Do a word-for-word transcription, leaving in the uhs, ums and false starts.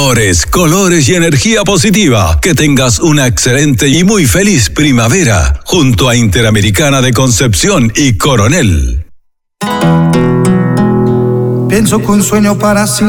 Colores, colores y energía positiva. Que tengas una excelente y muy feliz primavera junto a Interamericana de Concepción y Coronel. Pienso que un sueño para sí